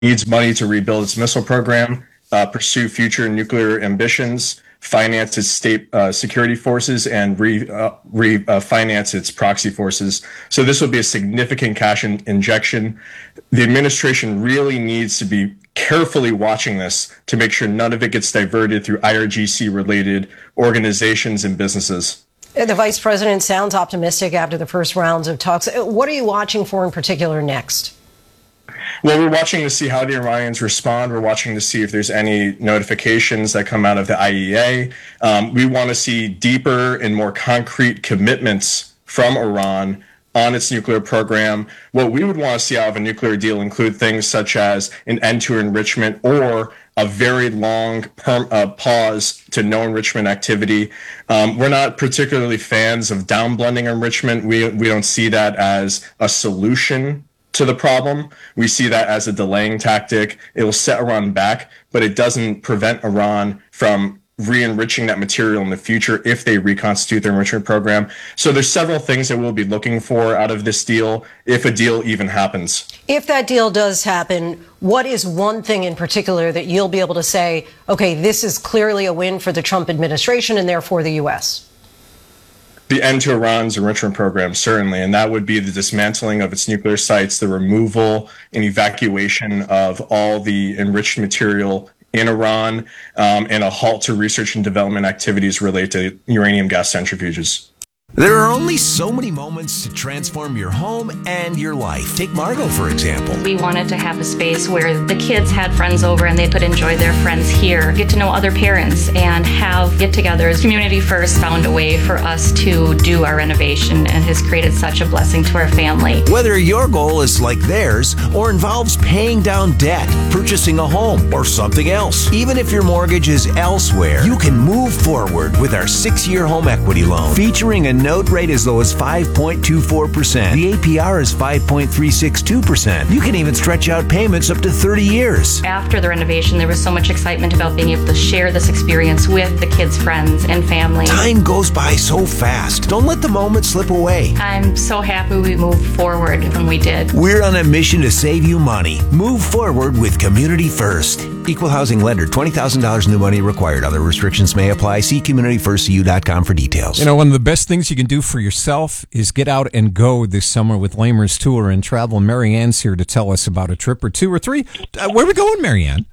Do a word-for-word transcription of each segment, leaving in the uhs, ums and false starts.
needs money to rebuild its missile program, uh, pursue future nuclear ambitions, finance its state uh, security forces, and re, uh, re uh, finance its proxy forces. So this will be a significant cash in injection. The administration really needs to be carefully watching this to make sure none of it gets diverted through I R G C-related organizations and businesses. The vice president sounds optimistic after the first rounds of talks. What are you watching for in particular next? Well, we're watching to see how the Iranians respond. We're watching to see if there's any notifications that come out of the I A E A. Um, we want to see deeper and more concrete commitments from Iran on its nuclear program. What we would want to see out of a nuclear deal include things such as an end to enrichment or a very long perm, uh, pause to no enrichment activity. Um, we're not particularly fans of downblending enrichment. We, we don't see that as a solution to the problem. We see that as a delaying tactic. It will set Iran back, but it doesn't prevent Iran from re-enriching that material in the future if they reconstitute their enrichment program. So there's several things that we'll be looking for out of this deal, if a deal even happens. If that deal does happen, what is one thing in particular that you'll be able to say, okay, this is clearly a win for the Trump administration and therefore the U S? The end to Iran's enrichment program, certainly, and that would be the dismantling of its nuclear sites, the removal and evacuation of all the enriched material in Iran, um, and a halt to research and development activities related to uranium gas centrifuges. There are only so many moments to transform your home and your life. Take Margot, for example. We wanted to have a space where the kids had friends over and they could enjoy their friends here, get to know other parents, and have get-togethers. Community First found a way for us to do our renovation and has created such a blessing to our family. Whether your goal is like theirs or involves paying down debt, purchasing a home, or something else, even if your mortgage is elsewhere, you can move forward with our six-year home equity loan, featuring a note rate as low as five point two four percent. The A P R is five point three six two percent. You can even stretch out payments up to thirty years. After the renovation, there was so much excitement about being able to share this experience with the kids' friends and family. Time goes by so fast. Don't let the moment slip away. I'm so happy we moved forward when we did. We're on a mission to save you money. Move forward with Community First. Equal housing lender. twenty thousand dollars new money required. Other restrictions may apply. See community first c u dot com for details. You know, one of the best things you can do for yourself is get out and go this summer with Lamers Tour and Travel. Mary Ann's here to tell us about a trip or two or three. Uh, where are we going, Mary Ann?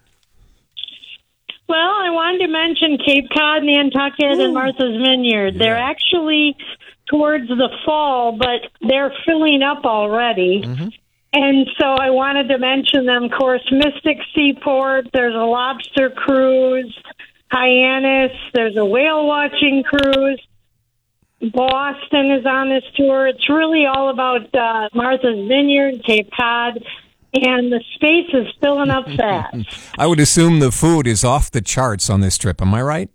Well, I wanted to mention Cape Cod, Nantucket, Ooh. and Martha's Vineyard. Yeah. They're actually towards the fall, but they're filling up already. Mm-hmm. And so I wanted to mention them. Of course, Mystic Seaport, there's a lobster cruise, Hyannis, there's a whale watching cruise. Boston is on this tour. It's really all about uh, Martha's Vineyard, Cape Cod, and the space is filling up fast. I would assume the food is off the charts on this trip. Am I right?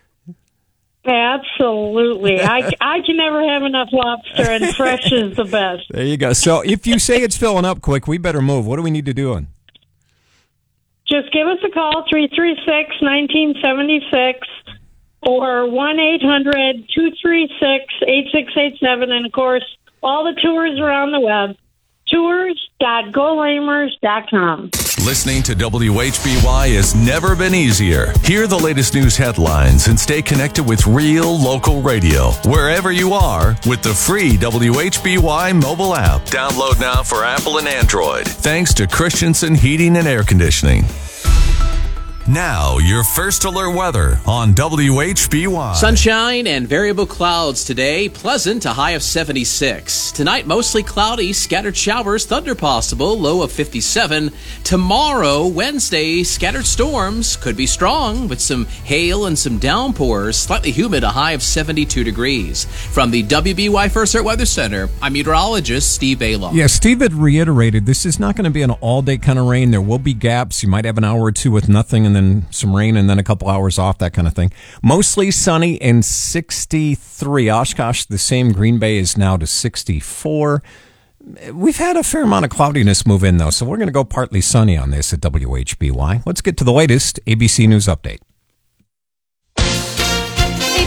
Absolutely. I, I can never have enough lobster, and fresh is the best. There you go. So if you say it's filling up quick, we better move. What do we need to do? Just give us a call, three three six, one nine seven six, or one eight hundred, two three six, eight six eight seven. And, of course, all the tours are on the web, tours dot go lamers dot com. Listening to W H B Y has never been easier. Hear the latest news headlines and stay connected with real local radio wherever you are with the free W H B Y mobile app. Download now for Apple and Android. Thanks to Christensen Heating and Air Conditioning. Now, your first alert weather on W H B Y. Sunshine and variable clouds today. Pleasant, a high of seventy-six. Tonight, mostly cloudy, scattered showers, thunder possible, low of fifty-seven. Tomorrow, Wednesday, scattered storms, could be strong with some hail and some downpours. Slightly humid, a high of seventy-two degrees. From the W B Y First Alert Weather Center, I'm meteorologist Steve Baloff. Yeah, Steve had reiterated this is not going to be an all-day kind of rain. There will be gaps. You might have an hour or two with nothing and then some rain and then a couple hours off, that kind of thing. Mostly sunny and sixty-three. Oshkosh, the same. Green Bay is now to sixty-four. We've had a fair amount of cloudiness move in, though, so we're going to go partly sunny on this at W H B Y. Let's get to the latest A B C News Update. A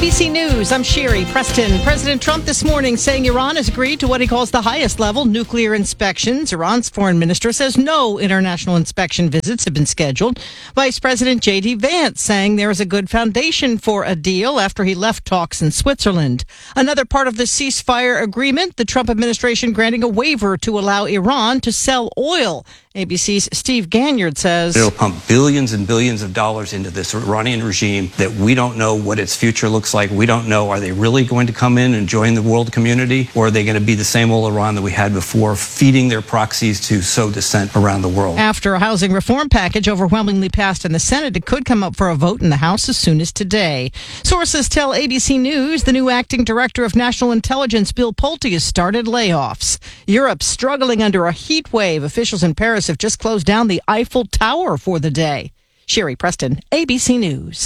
A B C News, I'm Sherry Preston. President Trump this morning saying Iran has agreed to what he calls the highest level nuclear inspections. Iran's foreign minister says no international inspection visits have been scheduled. Vice President J D Vance saying there is a good foundation for a deal after he left talks in Switzerland. Another part of the ceasefire agreement, the Trump administration granting a waiver to allow Iran to sell oil. A B C's Steve Ganyard says it'll pump billions and billions of dollars into this Iranian regime that we don't know what its future looks like. We don't know, are they really going to come in and join the world community, or are they going to be the same old Iran that we had before, feeding their proxies to sow dissent around the world? After a housing reform package overwhelmingly passed in the Senate, it could come up for a vote in the House as soon as today. Sources tell A B C News the new acting director of national intelligence, Bill Pulte, has started layoffs. Europe's struggling under a heat wave. Officials in Paris have just closed down the Eiffel Tower for the day. Sherry Preston, A B C News.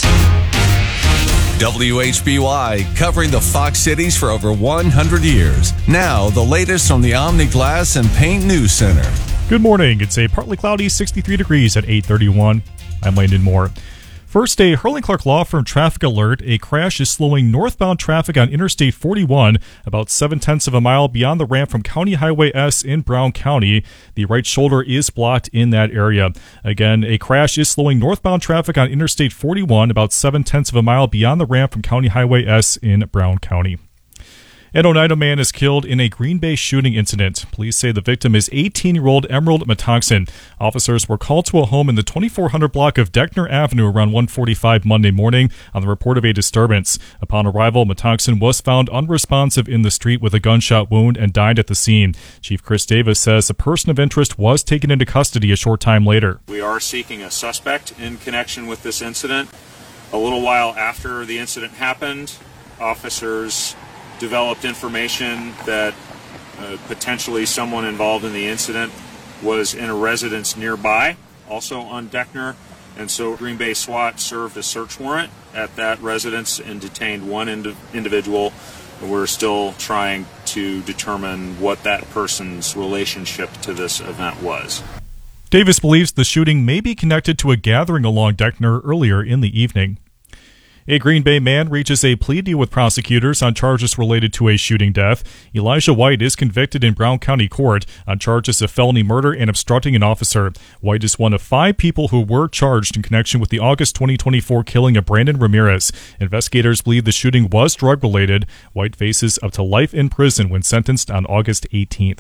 W H B Y, covering the Fox cities for over one hundred years. Now, the latest from the Omni Glass and Paint News Center. Good morning. It's a partly cloudy sixty-three degrees at eight thirty-one. I'm Landon Moore. First, a Hurley Clark Law Firm traffic alert. A crash is slowing northbound traffic on Interstate forty-one about seven-tenths of a mile beyond the ramp from County Highway S in Brown County. The right shoulder is blocked in that area. Again, a crash is slowing northbound traffic on Interstate forty-one about seven-tenths of a mile beyond the ramp from County Highway S in Brown County. An Oneida man is killed in a Green Bay shooting incident. Police say the victim is eighteen-year-old Emerald Metoxen. Officers were called to a home in the twenty-four hundred block of Deckner Avenue around one forty-five Monday morning on the report of a disturbance. Upon arrival, Metoxen was found unresponsive in the street with a gunshot wound and died at the scene. Chief Chris Davis says a person of interest was taken into custody a short time later. We are seeking a suspect in connection with this incident. A little while after the incident happened, officers developed information that uh, potentially someone involved in the incident was in a residence nearby, also on Deckner, and so Green Bay SWAT served a search warrant at that residence and detained one ind- individual. We're still trying to determine what that person's relationship to this event was. Davis believes the shooting may be connected to a gathering along Deckner earlier in the evening. A Green Bay man reaches a plea deal with prosecutors on charges related to a shooting death. Elijah White is convicted in Brown County Court on charges of felony murder and obstructing an officer. White is one of five people who were charged in connection with the August twenty twenty-four killing of Brandon Ramirez. Investigators believe the shooting was drug-related. White faces up to life in prison when sentenced on August eighteenth.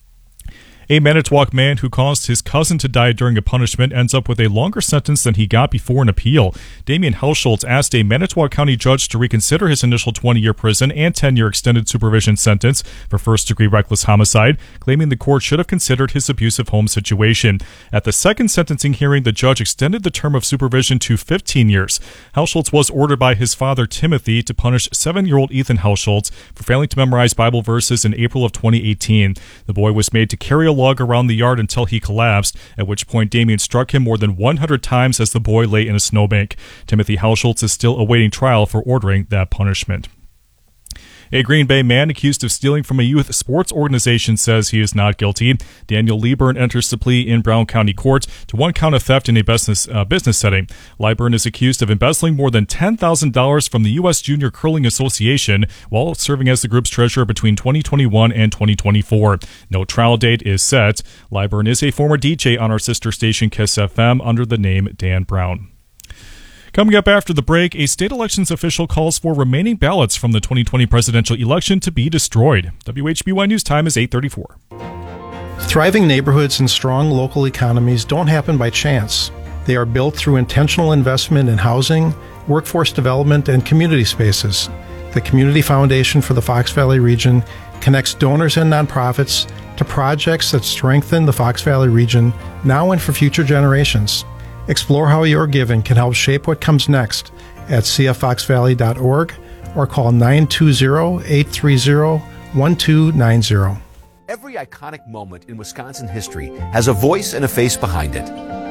A Manitowoc man who caused his cousin to die during a punishment ends up with a longer sentence than he got before an appeal. Damian Hellschultz asked a Manitowoc County judge to reconsider his initial twenty-year prison and ten-year extended supervision sentence for first-degree reckless homicide, claiming the court should have considered his abusive home situation. At the second sentencing hearing, the judge extended the term of supervision to fifteen years. Hellschultz was ordered by his father, Timothy, to punish seven-year-old Ethan Hellschultz for failing to memorize Bible verses in April of twenty eighteen. The boy was made to carry a log around the yard until he collapsed, at which point Damien struck him more than one hundred times as the boy lay in a snowbank. Timothy Hellschultz is still awaiting trial for ordering that punishment. A Green Bay man accused of stealing from a youth sports organization says he is not guilty. Daniel Lieburn enters the plea in Brown County Court to one count of theft in a business uh, business setting. Lieburn is accused of embezzling more than ten thousand dollars from the U S Junior Curling Association while serving as the group's treasurer between twenty twenty-one and twenty twenty-four. No trial date is set. Lieburn is a former D J on our sister station Kiss F M under the name Dan Brown. Coming up after the break, a state elections official calls for remaining ballots from the twenty twenty presidential election to be destroyed. W H B Y News time is eight thirty-four. Thriving neighborhoods and strong local economies don't happen by chance. They are built through intentional investment in housing, workforce development, and community spaces. The Community Foundation for the Fox Valley region connects donors and nonprofits to projects that strengthen the Fox Valley region now and for future generations. Explore how your giving can help shape what comes next at c f fox valley dot org or call nine two zero, eight three zero, one two nine zero. Every iconic moment in Wisconsin history has a voice and a face behind it.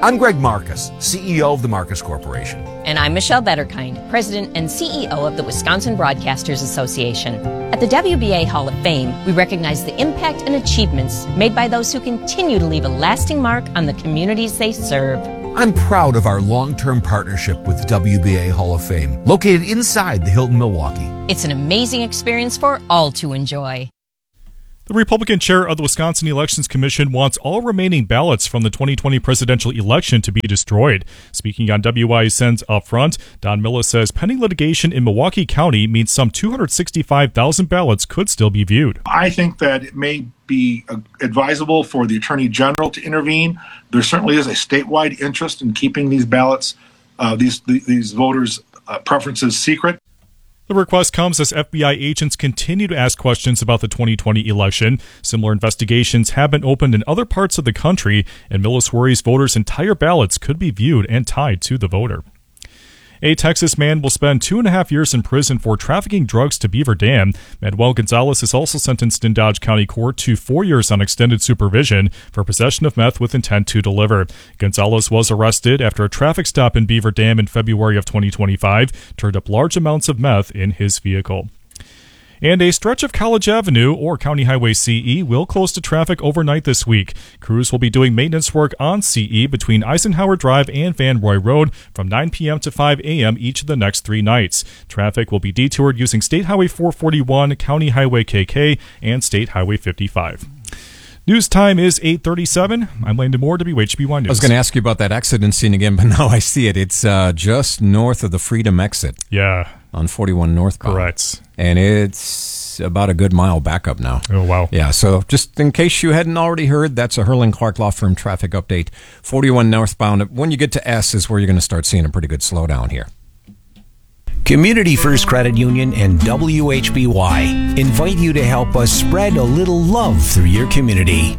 I'm Greg Marcus, C E O of the Marcus Corporation. And I'm Michelle Betterkind, President and C E O of the Wisconsin Broadcasters Association. At the W B A Hall of Fame, we recognize the impact and achievements made by those who continue to leave a lasting mark on the communities they serve. I'm proud of our long-term partnership with W B A Hall of Fame, located inside the Hilton Milwaukee. It's an amazing experience for all to enjoy. The Republican chair of the Wisconsin Elections Commission wants all remaining ballots from the twenty twenty presidential election to be destroyed. Speaking on W I S N's Upfront, Don Milla says pending litigation in Milwaukee County means some two hundred sixty-five thousand ballots could still be viewed. I think that it may be advisable for the Attorney General to intervene. There certainly is a statewide interest in keeping these ballots, uh, these these voters' uh, preferences secret. The request comes as F B I agents continue to ask questions about the twenty twenty election. Similar investigations have been opened in other parts of the country, and Millis worries voters' entire ballots could be viewed and tied to the voter. A Texas man will spend two and a half years in prison for trafficking drugs to Beaver Dam. Manuel Gonzalez is also sentenced in Dodge County Court to four years on extended supervision for possession of meth with intent to deliver. Gonzalez was arrested after a traffic stop in Beaver Dam in February of twenty twenty-five turned up large amounts of meth in his vehicle. And a stretch of College Avenue, or County Highway C E, will close to traffic overnight this week. Crews will be doing maintenance work on C E between Eisenhower Drive and Van Roy Road from nine p.m. to five a.m. each of the next three nights. Traffic will be detoured using State Highway four forty-one, County Highway K K, and State Highway fifty-five. News time is eight thirty-seven. I'm Landon Moore, W H B Y News. I was going to ask you about that accident scene again, but now I see it. It's uh, just north of the Freedom exit. Yeah. On forty-one northbound. Correct. And it's about a good mile back up now. Oh, wow. Yeah, so just in case you hadn't already heard, that's a Hurling Clark Law Firm traffic update. forty-one northbound. When you get to S is where you're going to start seeing a pretty good slowdown here. Community First Credit Union and W H B Y invite you to help us spread a little love through your community.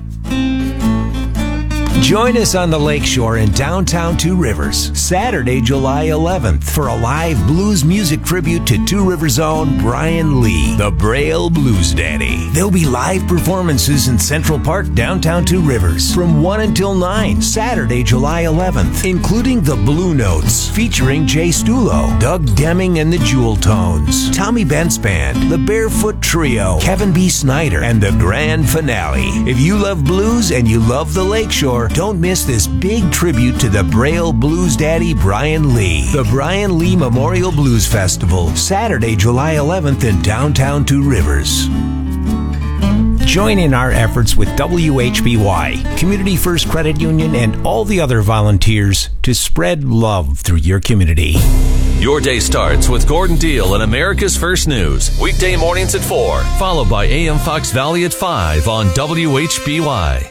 Join us on the Lakeshore in downtown Two Rivers, Saturday, July eleventh, for a live blues music tribute to Two Rivers' own Brian Lee, the Braille Blues Daddy. There'll be live performances in Central Park, downtown Two Rivers, from one until nine, Saturday, July eleventh, including the Blue Notes, featuring Jay Stulo, Doug Deming and the Jewel Tones, Tommy Bent's Band, the Barefoot Trio, Kevin B. Snyder, and the grand finale. If you love blues and you love the Lakeshore, don't miss this big tribute to the Braille Blues Daddy, Brian Lee. The Brian Lee Memorial Blues Festival, Saturday, July eleventh in downtown Two Rivers. Join in our efforts with W H B Y, Community First Credit Union, and all the other volunteers to spread love through your community. Your day starts with Gordon Deal and America's First News. Weekday mornings at four, followed by A M Fox Valley at five on W H B Y.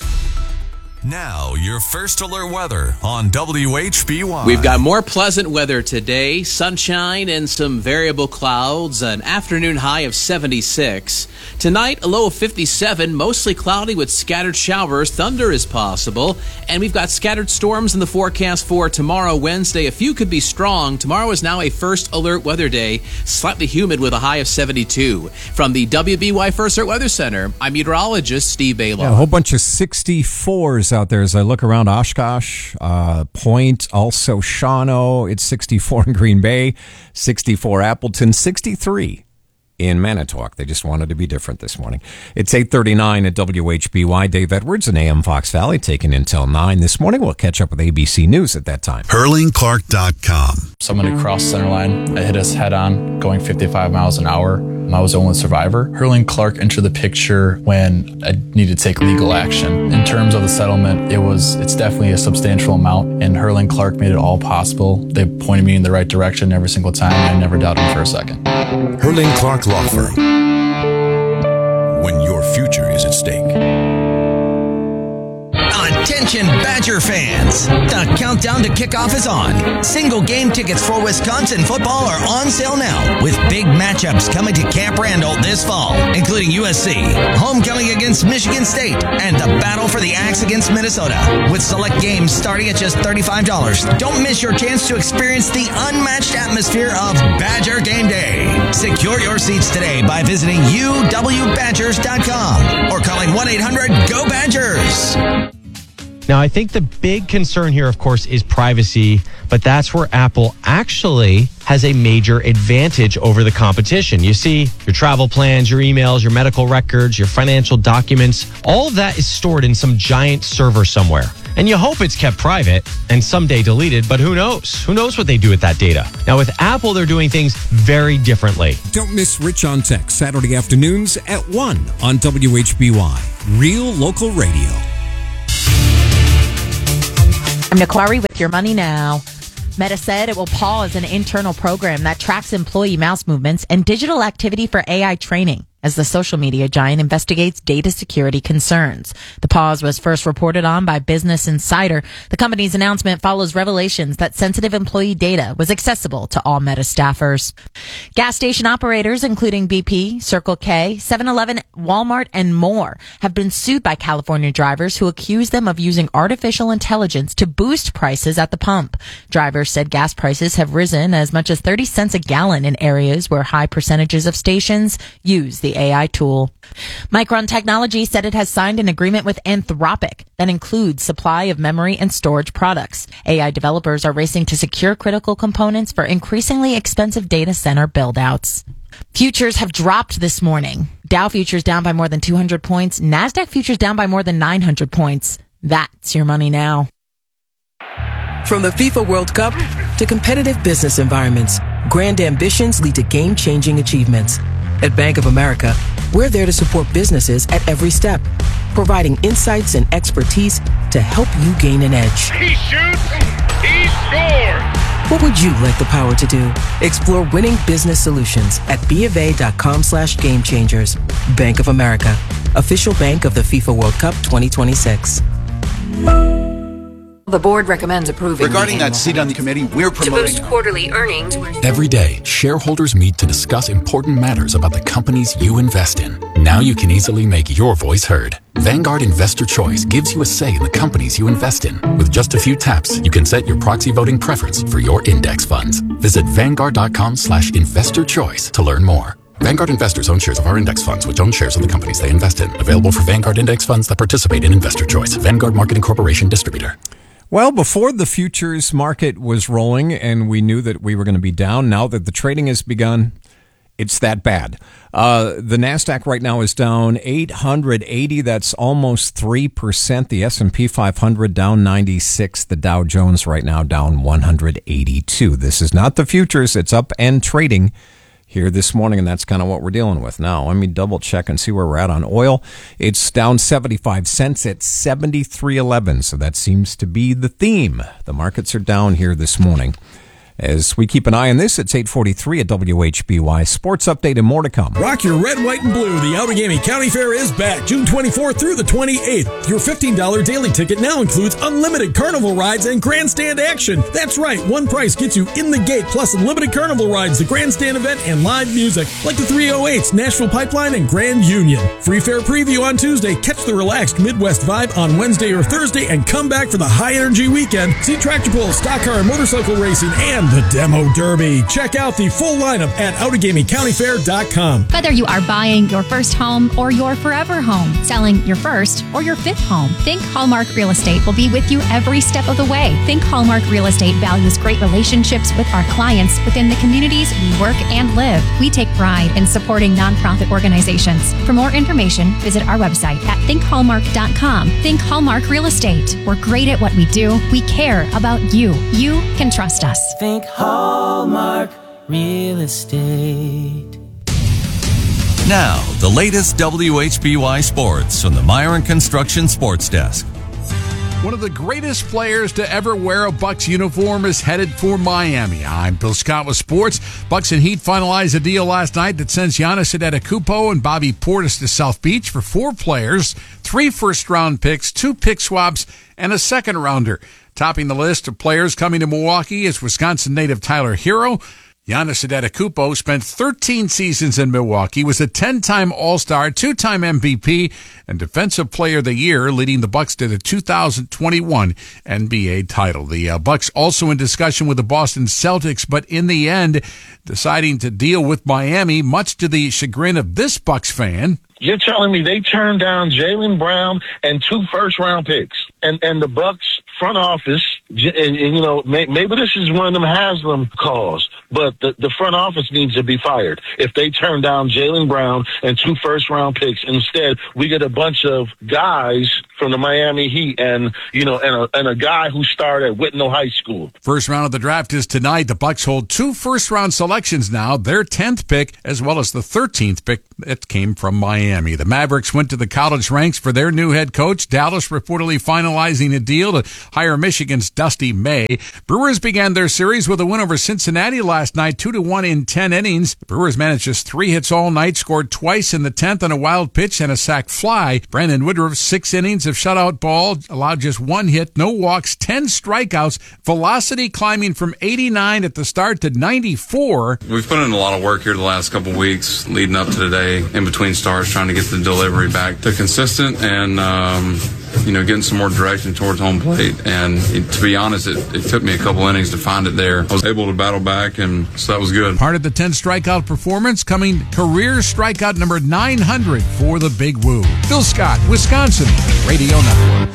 Now, your first alert weather on W H B Y. We've got more pleasant weather today, sunshine and some variable clouds, an afternoon high of seventy-six. Tonight, a low of fifty-seven, mostly cloudy with scattered showers. Thunder is possible. And we've got scattered storms in the forecast for tomorrow, Wednesday. A few could be strong. Tomorrow is now a first alert weather day, slightly humid with a high of seventy-two. From the W B Y First Alert Weather Center, I'm meteorologist Steve Baylor. Yeah, a whole bunch of sixty-fours out there as I look around Oshkosh, uh, Point, also Shawano. It's sixty-four in Green Bay, sixty-four Appleton, sixty-three in Manitowoc. They just wanted to be different this morning. It's eight thirty-nine at W H B Y. Dave Edwards and A M Fox Valley taking until nine this morning. We'll catch up with A B C News at that time. Hurling Clark dot com. Someone had crossed center line. It hit us head on, going fifty-five miles an hour. I was the only survivor. Hurling Clark entered the picture when I needed to take legal action. In terms of the settlement, it was it's definitely a substantial amount, and Hurling Clark made it all possible. They pointed me in the right direction every single time, and I never doubted them for a second. Hurling Clark Law Firm. When your future is at stake. Attention Badger fans! The countdown to kickoff is on. Single game tickets for Wisconsin football are on sale now, with big matchups coming to Camp Randall this fall, including U S C, homecoming against Michigan State, and the battle for the Axe against Minnesota, with select games starting at just thirty-five dollars. Don't miss your chance to experience the unmatched atmosphere of Badger Game Day. Secure your seats today by visiting U W Badgers dot com or calling one eight hundred Go Badgers. Now, I think the big concern here, of course, is privacy, but that's where Apple actually has a major advantage over the competition. You see, your travel plans, your emails, your medical records, your financial documents, all of that is stored in some giant server somewhere. And you hope it's kept private and someday deleted, but who knows? Who knows what they do with that data? Now, with Apple, they're doing things very differently. Don't miss Rich on Tech, Saturday afternoons at one on W H B Y. Real local radio. I'm Nicole with Your Money Now. Meta said it will pause an internal program that tracks employee mouse movements and digital activity for A I training as the social media giant investigates data security concerns. The pause was first reported on by Business Insider. The company's announcement follows revelations that sensitive employee data was accessible to all Meta staffers. Gas station operators, including B P, Circle K, seven eleven, Walmart, and more, have been sued by California drivers who accuse them of using artificial intelligence to boost prices at the pump. Drivers said gas prices have risen as much as thirty cents a gallon in areas where high percentages of stations use the A I tool. Micron Technology said it has signed an agreement with Anthropic that includes supply of memory and storage products. A I developers are racing to secure critical components for increasingly expensive data center build-outs. Futures have dropped this morning. Dow futures down by more than two hundred points. NASDAQ futures down by more than nine hundred points. That's Your Money Now. From the FIFA World Cup to competitive business environments, grand ambitions lead to game-changing achievements. At Bank of America, we're there to support businesses at every step, providing insights and expertise to help you gain an edge. He shoots, he scores! What would you like the power to do? Explore winning business solutions at BofA.com slash game changers. Bank of America, official bank of the FIFA World Cup twenty twenty-six. The board recommends approving. Regarding that seat on the committee, we're promoting. To boost quarterly earnings. Every day, shareholders meet to discuss important matters about the companies you invest in. Now you can easily make your voice heard. Vanguard Investor Choice gives you a say in the companies you invest in. With just a few taps, you can set your proxy voting preference for your index funds. Visit Vanguard.com slash investor choice to learn more. Vanguard investors own shares of our index funds, which own shares of the companies they invest in. Available for Vanguard index funds that participate in Investor Choice. Vanguard Marketing Corporation Distributor. Well, before the futures market was rolling and we knew that we were going to be down, now that the trading has begun, it's that bad. Uh, the NASDAQ right now is down eight hundred eighty. That's almost three percent. The S and P five hundred down ninety-six. The Dow Jones right now down one hundred eighty-two. This is not the futures. It's up and trading here this morning, and that's kind of what we're dealing with now. Let me double check and see where we're at on oil. It's down seventy-five cents at seventy-three eleven, so that seems to be the theme. The markets are down here this morning. As we keep an eye on this, it's eight forty-three at W H B Y. Sports update and more to come. Rock your red, white, and blue. The Outagamie County Fair is back June twenty-fourth through the twenty-eighth. Your fifteen dollars daily ticket now includes unlimited carnival rides and grandstand action. That's right, one price gets you in the gate, plus unlimited carnival rides, the grandstand event, and live music like the three oh eights, Nashville Pipeline, and Grand Union. Free fair preview on Tuesday. Catch the relaxed Midwest vibe on Wednesday or Thursday, and come back for the high-energy weekend. See tractor pulls, stock car, and motorcycle racing, and the Demo Derby. Check out the full lineup at Outagamie County Fair dot com. Whether you are buying your first home or your forever home, selling your first or your fifth home, Think Hallmark Real Estate will be with you every step of the way. Think Hallmark Real Estate values great relationships with our clients within the communities we work and live. We take pride in supporting nonprofit organizations. For more information, visit our website at think hallmark dot com. Think Hallmark Real Estate. We're great at what we do. We care about you. You can trust us. Think Hallmark Real Estate. Now, the latest W H B Y sports from the Myron Construction Sports Desk. One of the greatest players to ever wear a Bucks uniform is headed for Miami. I'm Bill Scott with sports. Bucks and Heat finalized a deal last night that sends Giannis Antetokounmpo and Bobby Portis to South Beach for four players, three first-round picks, two pick swaps, and a second-rounder. Topping the list of players coming to Milwaukee is Wisconsin native Tyler Hero. Giannis Antetokounmpo spent thirteen seasons in Milwaukee, was a ten-time All-Star, two-time M V P, and Defensive Player of the Year, leading the Bucks to the two thousand twenty-one N B A title. The uh, Bucks also in discussion with the Boston Celtics, but in the end, deciding to deal with Miami, much to the chagrin of this Bucks fan. You're telling me they turned down Jaylen Brown and two first-round picks, and and the Bucks front office, and, and you know, may, maybe this is one of them Haslam calls, but the, the front office needs to be fired if they turn down Jaylen Brown and two first-round picks. Instead, we get a bunch of guys from the Miami Heat and, you know, and a, and a guy who started at Whitnell High School. First round of the draft is tonight. The Bucks hold two first-round selections now, their tenth pick as well as the thirteenth pick that came from Miami. The Mavericks went to the college ranks for their new head coach. Dallas reportedly finalizing a deal to hire Michigan's Dusty May. Brewers began their series with a win over Cincinnati last night, two to one in ten innings. The Brewers managed just three hits all night, scored twice in the tenth on a wild pitch and a sac fly. Brandon Woodruff, six innings of shutout ball, allowed just one hit, no walks, ten strikeouts, velocity climbing from eighty-nine at the start to ninety-four. We've put in a lot of work here the last couple of weeks leading up to today, in between starts, trying to get the delivery back to consistent and, um, you know, getting some more direction towards home plate. And it, to be honest, it, it took me a couple innings to find it there. I was able to battle back, and so that was good. Part of the ten strikeout performance coming career strikeout number nine hundred for the Big Woo. Phil Scott, Wisconsin Radio Network.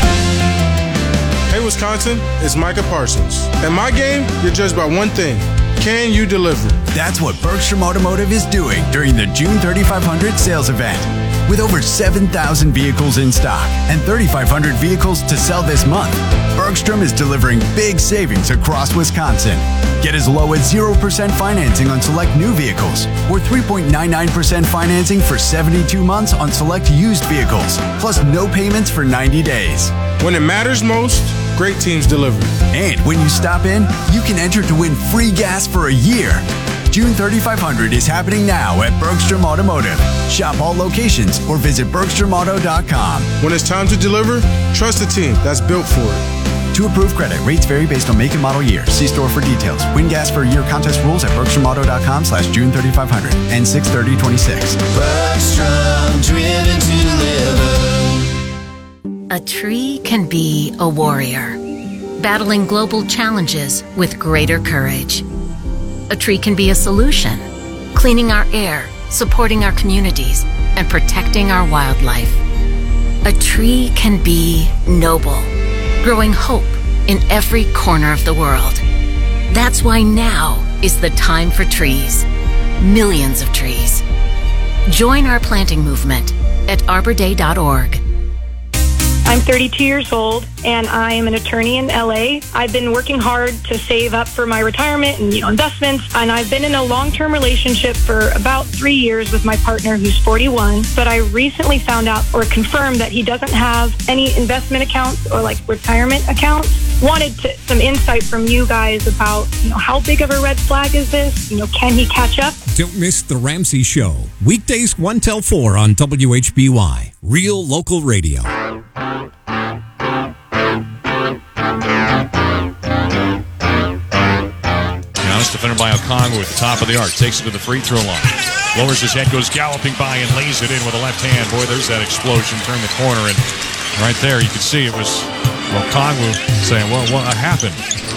Hey, Wisconsin, it's Micah Parsons. At my game, you're judged by one thing. Can you deliver? That's what Bergstrom Automotive is doing during the June thirty-five hundred sales event. With over seven thousand vehicles in stock and thirty-five hundred vehicles to sell this month, Bergstrom is delivering big savings across Wisconsin. Get as low as zero percent financing on select new vehicles or three point nine nine percent financing for seventy-two months on select used vehicles, plus no payments for ninety days. When it matters most, great teams deliver. And when you stop in, you can enter to win free gas for a year. June thirty-five hundred is happening now at Bergstrom Automotive. Shop all locations or visit bergstrom auto dot com. When it's time to deliver, trust a team that's built for it. To approve credit, rates vary based on make and model year. See store for details. Win gas for a year contest rules at bergstrom auto dot com slash June thirty-five hundred and six thirty twenty-six. Bergstrom, driven to deliver. A tree can be a warrior, battling global challenges with greater courage. A tree can be a solution, cleaning our air, supporting our communities, and protecting our wildlife. A tree can be noble, growing hope in every corner of the world. That's why now is the time for trees. Millions of trees. Join our planting movement at arbor day dot org. I'm thirty-two years old, and I am an attorney in L A. I've been working hard to save up for my retirement and, you know, investments, and I've been in a long-term relationship for about three years with my partner, who's forty-one, but I recently found out or confirmed that he doesn't have any investment accounts or, like, retirement accounts. Wanted to, some insight from you guys about, you know, how big of a red flag is this? You know, can he catch up? Don't miss The Ramsey Show. Weekdays one till four on W H B Y. Real local radio. Giannis defended by Okongwu at the top of the arc. Takes it to the free throw line. Lowers his head, goes galloping by and lays it in with a left hand. Boy, there's that explosion. Turn the corner, and right there you could see it was Okongwu saying, well, what happened?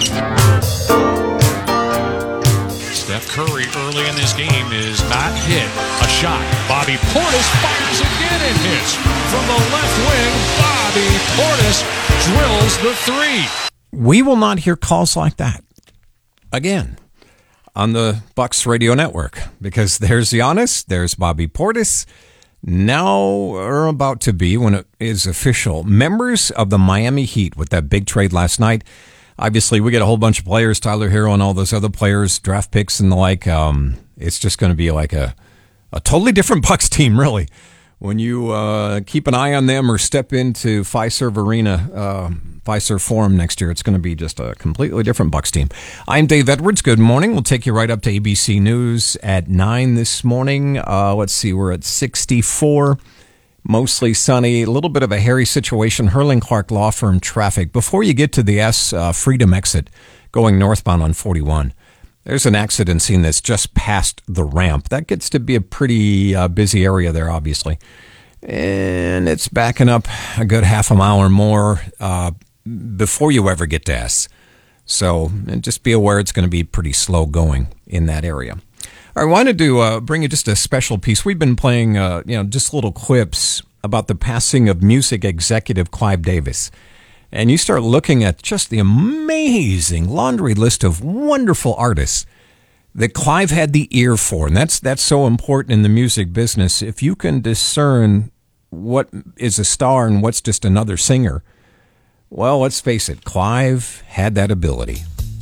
Steph Curry early in this game is not hit. A shot. Bobby Portis fires again and hits. From the left wing, Bobby Portis drills the three. We will not hear calls like that again on the Bucks radio network, because there's Giannis, there's Bobby Portis. Now are about to be, when it is official, members of the Miami Heat with that big trade last night. Obviously, we get a whole bunch of players, Tyler Hero and all those other players, draft picks and the like. Um, it's just going to be like a, a totally different Bucks team, really. When you uh, keep an eye on them or step into Fiserv Arena, uh, Fiserv Forum next year, it's going to be just a completely different Bucks team. I'm Dave Edwards. Good morning. We'll take you right up to A B C News at nine this morning. Uh, let's see, we're at sixty-four. Mostly sunny, a little bit of a hairy situation. Hurling Clark Law Firm traffic. Before you get to the S uh, Freedom exit going northbound on forty-one, There's an accident scene that's just past the ramp. That gets to be a pretty uh, busy area there, obviously. And it's backing up a good half a mile or more uh, before you ever get to S. So and just be aware it's going to be pretty slow going in that area. I wanted to uh, bring you just a special piece. We've been playing, uh, you know, just little clips about the passing of music executive Clive Davis. And you start looking at just the amazing laundry list of wonderful artists that Clive had the ear for. And that's that's so important in the music business. If you can discern what is a star and what's just another singer, well, let's face it, Clive had that ability.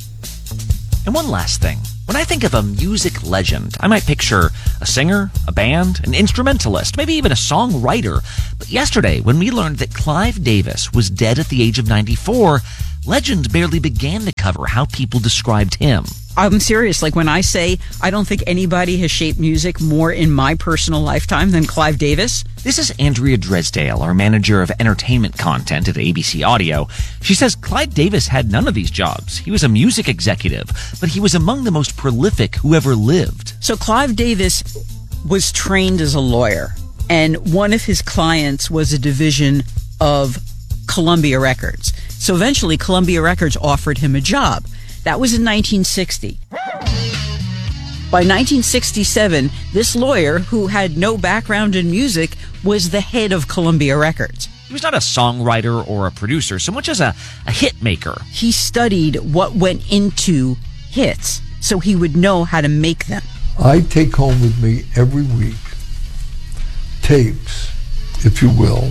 And one last thing. When I think of a music legend, I might picture a singer, a band, an instrumentalist, maybe even a songwriter. But yesterday, when we learned that Clive Davis was dead at the age of ninety-four, legend barely began to cover how people described him. I'm serious. Like when I say I don't think anybody has shaped music more in my personal lifetime than Clive Davis. This is Andrea Dresdale, our manager of entertainment content at A B C Audio. She says Clive Davis had none of these jobs. He was a music executive, but he was among the most prolific who ever lived. So Clive Davis was trained as a lawyer, and one of his clients was a division of Columbia Records. So eventually Columbia Records offered him a job. That was in nineteen sixty. By nineteen sixty-seven, this lawyer, who had no background in music, was the head of Columbia Records. He was not a songwriter or a producer so much as a, a hit maker. He studied what went into hits so he would know how to make them. I take home with me every week tapes, if you will,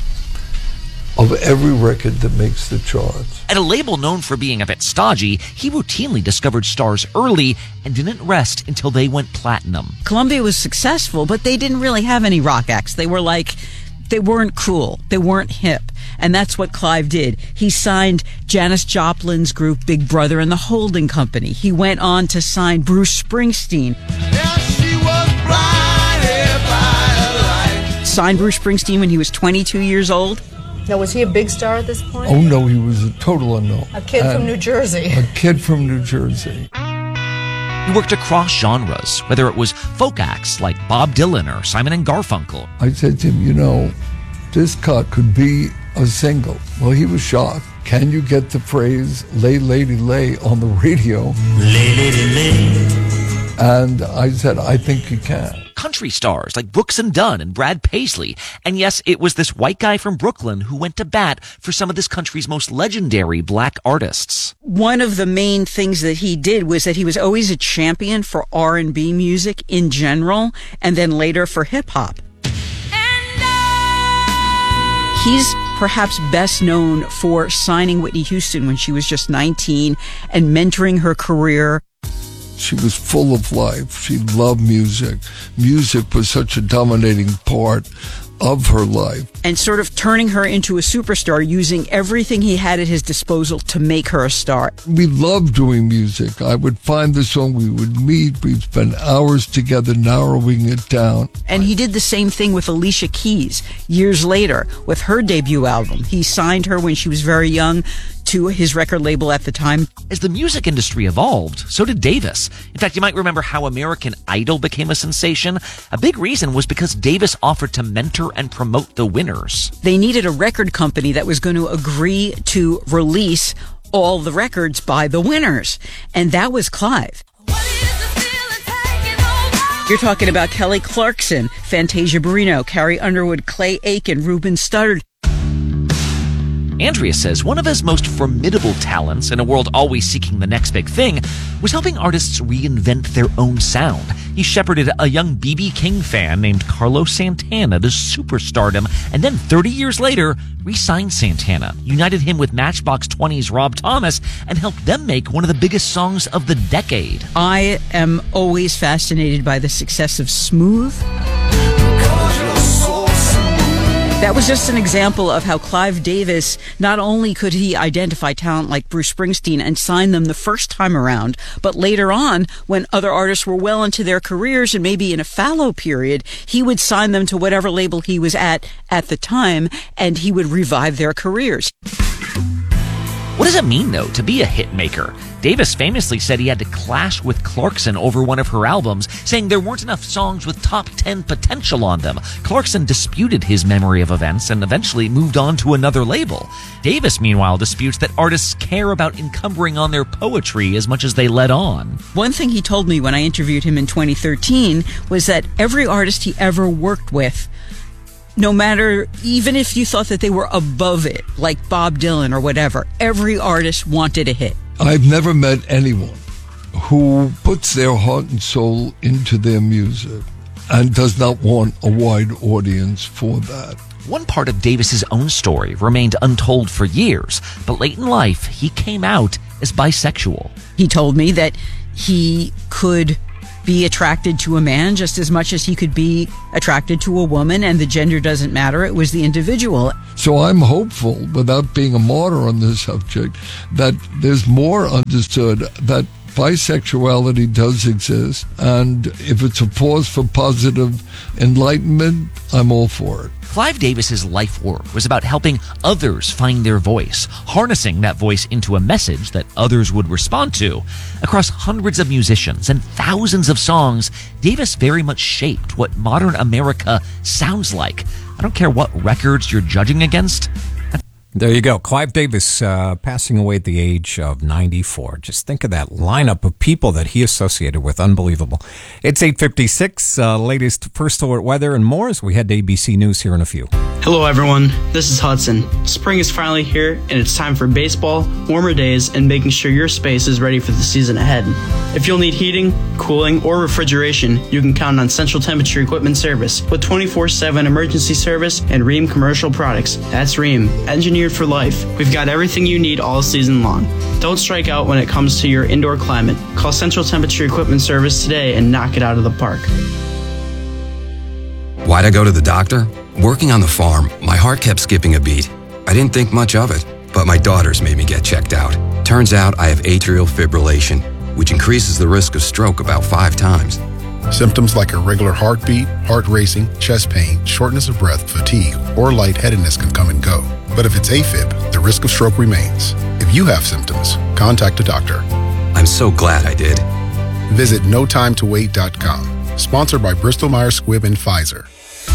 of every record that makes the charts. At a label known for being a bit stodgy, he routinely discovered stars early and didn't rest until they went platinum. Columbia was successful, but they didn't really have any rock acts. They were like, they weren't cool. They weren't hip. And that's what Clive did. He signed Janis Joplin's group Big Brother and the Holding Company. He went on to sign Bruce Springsteen. Yeah, she was blinded by a light. Signed Bruce Springsteen when he was twenty-two years old. Now, was he a big star at this point? Oh, no, he was a total unknown. A kid and from New Jersey. A kid from New Jersey. He worked across genres, whether it was folk acts like Bob Dylan or Simon and Garfunkel. I said to him, you know, this cut could be a single. Well, he was shocked. Can you get the phrase, lay, lady, lay, on the radio? Lay, lady, lay. And I said, I think you can. Country stars like Brooks and Dunn and Brad Paisley. And yes, it was this white guy from Brooklyn who went to bat for some of this country's most legendary black artists. One of the main things that he did was that he was always a champion for R and B music in general, and then later for hip hop. He's perhaps best known for signing Whitney Houston when she was just nineteen and mentoring her career. She was full of life. She loved music. Music was such a dominating part of her life. And sort of turning her into a superstar, using everything he had at his disposal to make her a star. We loved doing music. I would find the song, we would meet, we'd spend hours together narrowing it down. And he did the same thing with Alicia Keys years later with her debut album. He signed her when she was very young to his record label at the time. As the music industry evolved, so did Davis. In fact, you might remember how American Idol became a sensation. A big reason was because Davis offered to mentor and promote the winners. They needed a record company that was going to agree to release all the records by the winners. And that was Clive. You're talking about Kelly Clarkson, Fantasia Barrino, Carrie Underwood, Clay Aiken, Ruben Studdard. Andrea says one of his most formidable talents in a world always seeking the next big thing was helping artists reinvent their own sound. He shepherded a young B B King fan named Carlos Santana to superstardom, and then thirty years later, re-signed Santana, united him with Matchbox twenty's Rob Thomas, and helped them make one of the biggest songs of the decade. I am always fascinated by the success of Smooth. That was just an example of how Clive Davis, not only could he identify talent like Bruce Springsteen and sign them the first time around, but later on, when other artists were well into their careers and maybe in a fallow period, he would sign them to whatever label he was at at the time, and he would revive their careers. What does it mean, though, to be a hit maker? Davis famously said he had to clash with Clarkson over one of her albums, saying there weren't enough songs with top ten potential on them. Clarkson disputed his memory of events and eventually moved on to another label. Davis, meanwhile, disputes that artists care about encumbering on their poetry as much as they let on. One thing he told me when I interviewed him in twenty thirteen was that every artist he ever worked with, no matter, even if you thought that they were above it, like Bob Dylan or whatever, every artist wanted a hit. I've never met anyone who puts their heart and soul into their music and does not want a wide audience for that. One part of Davis's own story remained untold for years, but late in life, he came out as bisexual. He told me that he could be attracted to a man just as much as he could be attracted to a woman, and the gender doesn't matter. It was the individual. So I'm hopeful, without being a martyr on this subject, that there's more understood that bisexuality does exist, and if it's a pause for positive enlightenment, I'm all for it. Clive Davis's life work was about helping others find their voice, harnessing that voice into a message that others would respond to. Across hundreds of musicians and thousands of songs, Davis very much shaped what modern America sounds like. I don't care what records you're judging against. There you go. Clive Davis uh, passing away at the age of ninety-four. Just think of that lineup of people that he associated with. Unbelievable. It's eight fifty-six, uh, latest First Alert weather and more as we head to A B C News here in a few. Hello everyone, this is Hudson. Spring is finally here and it's time for baseball, warmer days, and making sure your space is ready for the season ahead. If you'll need heating, cooling, or refrigeration, you can count on Central Temperature Equipment Service with twenty-four seven emergency service and Rheem Commercial Products. That's Rheem, engineered for life. We've got everything you need all season long. Don't strike out when it comes to your indoor climate. Call Central Temperature Equipment Service today and knock it out of the park. Why'd I go to the doctor? Working on the farm, my heart kept skipping a beat. I didn't think much of it, but my daughters made me get checked out. Turns out I have atrial fibrillation, which increases the risk of stroke about five times. Symptoms like irregular heartbeat, heart racing, chest pain, shortness of breath, fatigue, or lightheadedness can come and go. But if it's AFib, the risk of stroke remains. If you have symptoms, contact a doctor. I'm so glad I did. Visit no time to wait dot com. Sponsored by Bristol Myers Squibb and Pfizer.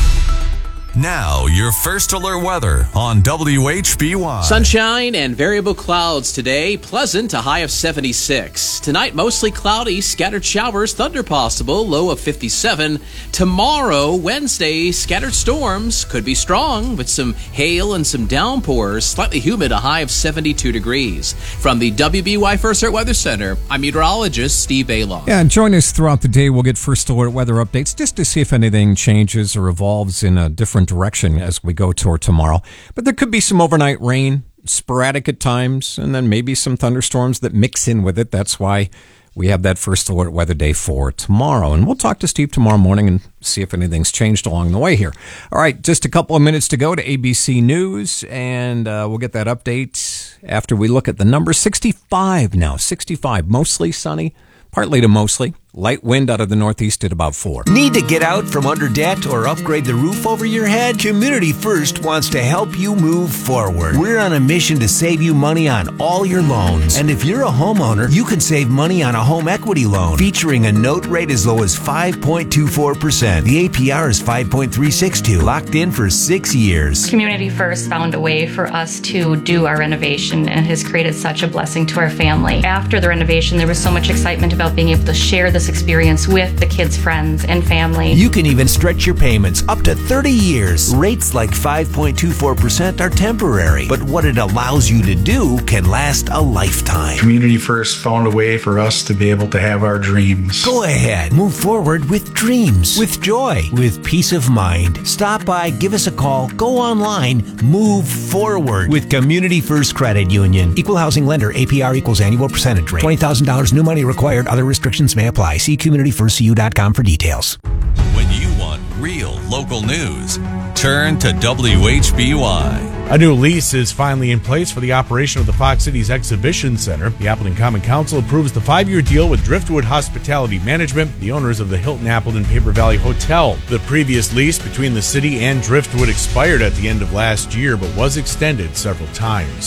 Now, your First Alert weather on W H B Y. Sunshine and variable clouds today. Pleasant, a high of seventy-six. Tonight, mostly cloudy, scattered showers, thunder possible, low of fifty-seven. Tomorrow, Wednesday, scattered storms, could be strong with some hail and some downpours. Slightly humid, a high of seventy-two degrees. From the W B Y First Alert Weather Center, I'm meteorologist Steve Baylon. Yeah, and join us throughout the day. We'll get First Alert weather updates just to see if anything changes or evolves in a different direction as we go toward tomorrow. But there could be some overnight rain, sporadic at times, and then maybe some thunderstorms that mix in with it. That's why we have that First Alert weather day for tomorrow. And we'll talk to Steve tomorrow morning and see if anything's changed along the way here. All right, just a couple of minutes to go to A B C News, and uh, we'll get that update after we look at the numbers. sixty-five now, sixty-five, mostly sunny, partly to mostly. Light wind out of the northeast at about four. Need to get out from under debt or upgrade the roof over your head? Community First wants to help you move forward. We're on a mission to save you money on all your loans. And if you're a homeowner, you can save money on a home equity loan featuring a note rate as low as five point two four percent. The A P R is five point three six two, locked in for six years. Community First found a way for us to do our renovation and has created such a blessing to our family. After the renovation, there was so much excitement about being able to share this experience with the kids' friends and family. You can even stretch your payments up to thirty years. Rates like five point two four percent are temporary, but what it allows you to do can last a lifetime. Community First found a way for us to be able to have our dreams. Go ahead, move forward with dreams, with joy, with peace of mind. Stop by, give us a call, go online, move forward with Community First Credit Union. Equal housing lender, A P R equals annual percentage rate. twenty thousand dollars new money required. Other restrictions may apply. See community first c u dot com for details. When you want real local news, turn to W H B Y. A new lease is finally in place for the operation of the Fox Cities Exhibition Center. The Appleton Common Council approves the five-year deal with Driftwood Hospitality Management, the owners of the Hilton Appleton Paper Valley Hotel. The previous lease between the city and Driftwood expired at the end of last year, but was extended several times.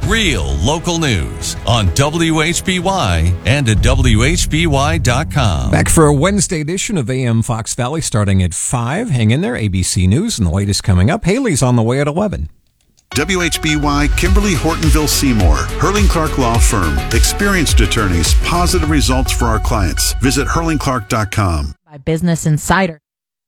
Real local news on W H B Y and at W H B Y dot com. Back for a Wednesday edition of A M Fox Valley starting at five. Hang in there, A B C News, and the latest coming up. Haley's on the way at eleven. W H B Y, Kimberly Hortonville Seymour, Hurling Clark Law Firm. Experienced attorneys, positive results for our clients. Visit hurling clark dot com. By Business Insider.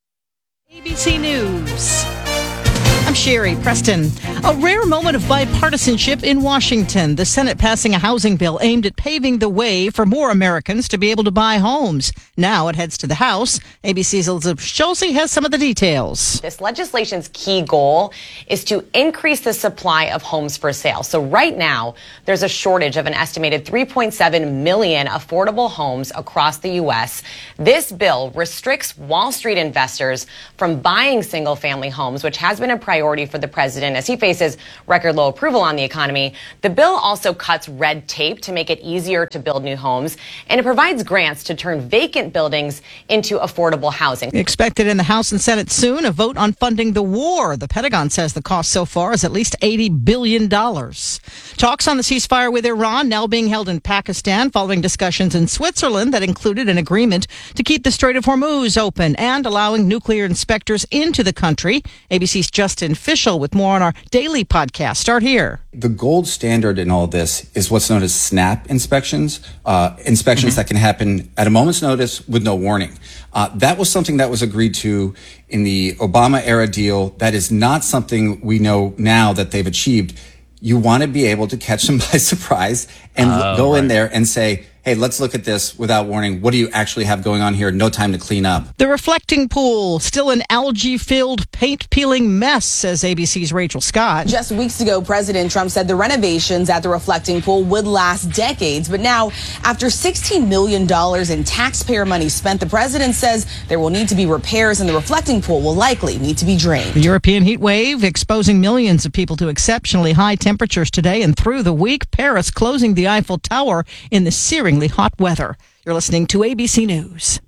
A B C News. I'm Sherry Preston. A rare moment of bipartisanship in Washington. The Senate passing a housing bill aimed at paving the way for more Americans to be able to buy homes. Now it heads to the House. A B C's Elizabeth Schulze has some of the details. This legislation's key goal is to increase the supply of homes for sale. So right now, there's a shortage of an estimated three point seven million affordable homes across the U S. This bill restricts Wall Street investors from buying single-family homes, which has been a priority for the president as he faces record low approval on the economy. The bill also cuts red tape to make it easier to build new homes, and it provides grants to turn vacant buildings into affordable housing. Expected in the House and Senate soon, a vote on funding the war. The Pentagon says the cost so far is at least eighty billion dollars. Talks on the ceasefire with Iran now being held in Pakistan following discussions in Switzerland that included an agreement to keep the Strait of Hormuz open and allowing nuclear inspectors into the country. A B C's Justin Fishel with more on our daily podcast. Start here. The gold standard in all this is what's known as SNAP inspections, uh, inspections mm-hmm. that can happen at a moment's notice with no warning. Uh, that was something that was agreed to in the Obama era deal. That is not something we know now that they've achieved. You want to be able to catch them by surprise and oh, go right. in there and say, hey, let's look at this without warning. What do you actually have going on here? No time to clean up. The reflecting pool, still an algae-filled, paint-peeling mess, says A B C's Rachel Scott. Just weeks ago, President Trump said the renovations at the reflecting pool would last decades. But now, after sixteen million dollars in taxpayer money spent, the president says there will need to be repairs and the reflecting pool will likely need to be drained. The European heat wave exposing millions of people to exceptionally high temperatures today and through the week. Paris closing the Eiffel Tower in the searing hot weather. You're listening to A B C News.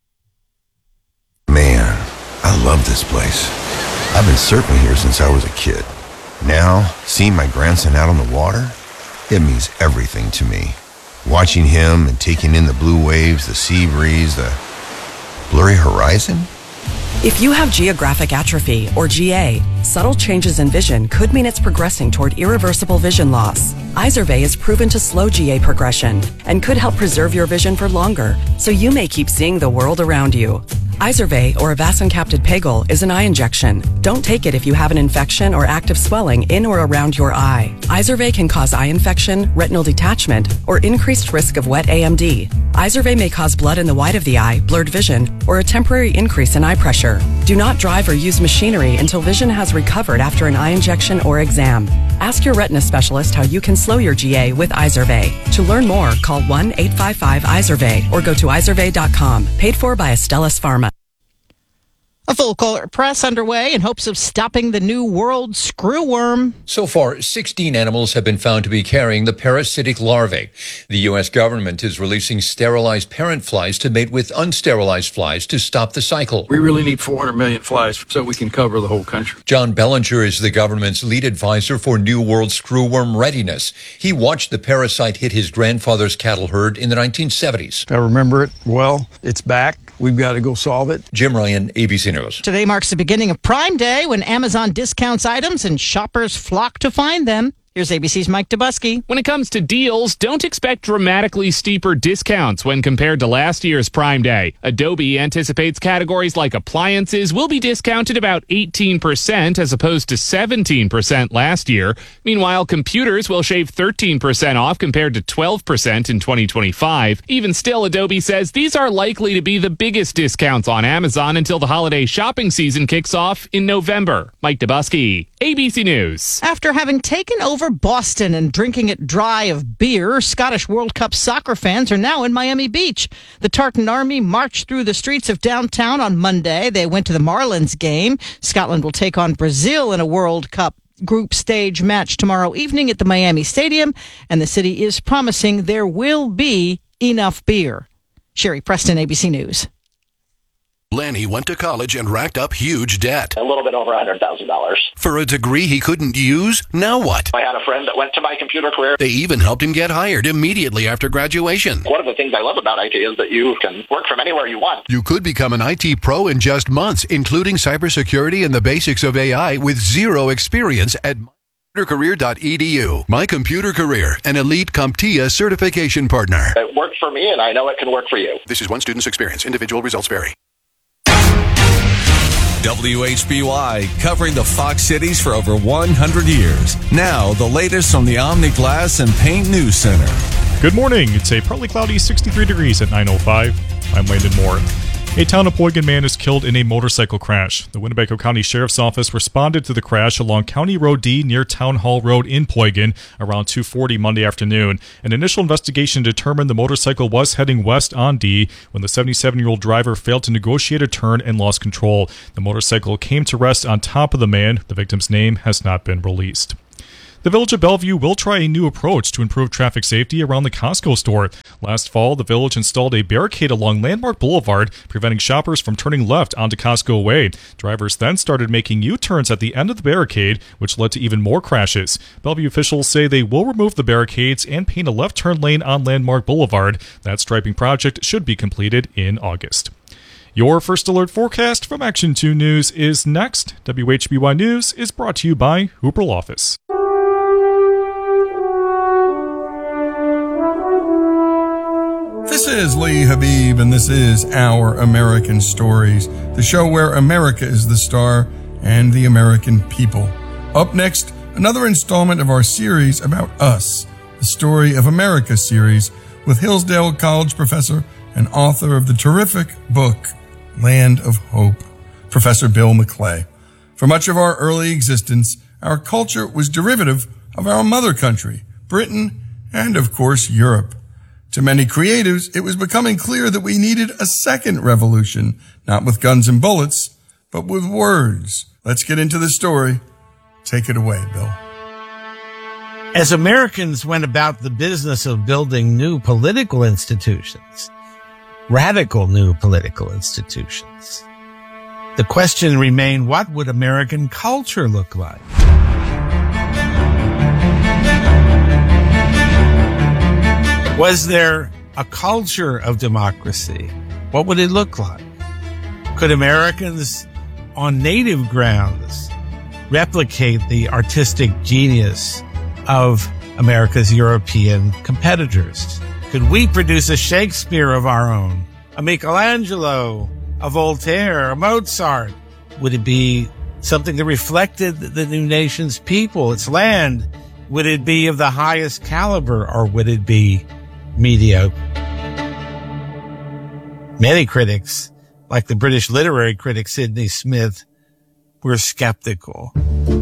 Man, I love this place. I've been surfing here since I was a kid. Now, seeing my grandson out on the water, it means everything to me. Watching him and taking in the blue waves, the sea breeze, the blurry horizon. If you have geographic atrophy, or G A, subtle changes in vision could mean it's progressing toward irreversible vision loss. Izervay is proven to slow G A progression and could help preserve your vision for longer, so you may keep seeing the world around you. Izervay, or avacincaptad pegol, is an eye injection. Don't take it if you have an infection or active swelling in or around your eye. Izervay can cause eye infection, retinal detachment, or increased risk of wet A M D. Izervay may cause blood in the white of the eye, blurred vision, or a temporary increase in eye pressure. Do not drive or use machinery until vision has recovered after an eye injection or exam. Ask your retina specialist how you can slow your G A with Izervay. To learn more, call one eight five five Izervay or go to izervay dot com. Paid for by Astellas Pharma. A full court press underway in hopes of stopping the new world screwworm. So far, sixteen animals have been found to be carrying the parasitic larvae. The U S government is releasing sterilized parent flies to mate with unsterilized flies to stop the cycle. We really need four hundred million flies so we can cover the whole country. John Bellinger is the government's lead advisor for New World Screwworm Readiness. He watched the parasite hit his grandfather's cattle herd in the nineteen seventies. I remember it well. It's back. We've got to go solve it. Jim Ryan, A B C News. Today marks the beginning of Prime Day when Amazon discounts items and shoppers flock to find them. Here's A B C's Mike Dubusky. When it comes to deals, don't expect dramatically steeper discounts when compared to last year's Prime Day. Adobe anticipates categories like appliances will be discounted about eighteen percent as opposed to seventeen percent last year. Meanwhile, computers will shave thirteen percent off compared to twelve percent in twenty twenty-five. Even still, Adobe says these are likely to be the biggest discounts on Amazon until the holiday shopping season kicks off in November. Mike Dubusky, A B C News. After having taken over Boston and drinking it dry of beer, Scottish World Cup soccer fans are now in Miami Beach. The Tartan Army marched through the streets of downtown on Monday. They went to the Marlins game. Scotland will take on Brazil in a World Cup group stage match tomorrow evening at the Miami Stadium, and the city is promising there will be enough beer. Sherry Preston, A B C News. Lanny went to college and racked up huge debt. A little bit over one hundred thousand dollars. For a degree he couldn't use? Now what? I had a friend that went to my computer career. They even helped him get hired immediately after graduation. One of the things I love about I T is that you can work from anywhere you want. You could become an I T pro in just months, including cybersecurity and the basics of A I with zero experience at my computer career dot e d u. My Computer Career, an elite CompTIA certification partner. It worked for me, and I know it can work for you. This is one student's experience. Individual results vary. W H B Y, covering the Fox cities for over one hundred years. Now, the latest from the Omni Glass and Paint News Center. Good morning. It's a partly cloudy sixty-three degrees at nine oh five. I'm Landon Moore. A Townappohgan man is killed in a motorcycle crash. The Winnebago County Sheriff's Office responded to the crash along County Road D near Town Hall Road in Poygan around two forty Monday afternoon. An initial investigation determined the motorcycle was heading west on D when the seventy-seven-year-old driver failed to negotiate a turn and lost control. The motorcycle came to rest on top of the man. The victim's name has not been released. The Village of Bellevue will try a new approach to improve traffic safety around the Costco store. Last fall, the Village installed a barricade along Landmark Boulevard, preventing shoppers from turning left onto Costco Way. Drivers then started making U-turns at the end of the barricade, which led to even more crashes. Bellevue officials say they will remove the barricades and paint a left turn lane on Landmark Boulevard. That striping project should be completed in August. Your First Alert forecast from Action two News is next. W H B Y News is brought to you by Hooperl Office. This is Lee Habib, and this is Our American Stories, the show where America is the star and the American people. Up next, another installment of our series about us, the Story of America series, with Hillsdale College professor and author of the terrific book, Land of Hope, Professor Bill McClay. For much of our early existence, our culture was derivative of our mother country, Britain, and of course, Europe. To many creatives, it was becoming clear that we needed a second revolution, not with guns and bullets, but with words. Let's get into the story. Take it away, Bill. As Americans went about the business of building new political institutions, radical new political institutions, the question remained, what would American culture look like? Was there a culture of democracy? What would it look like? Could Americans on native grounds replicate the artistic genius of America's European competitors? Could we produce a Shakespeare of our own, a Michelangelo, a Voltaire, a Mozart? Would it be something that reflected the new nation's people, its land? Would it be of the highest caliber, or would it be mediocre? Many critics, like the British literary critic Sidney Smith, were skeptical.